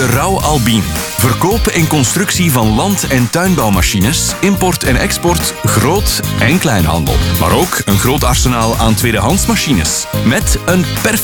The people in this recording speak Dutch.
Rauw Albin. Verkoop en constructie van land- en tuinbouwmachines, import en export, groot- en kleinhandel. Maar ook een groot arsenaal aan tweedehands machines. Met een perfect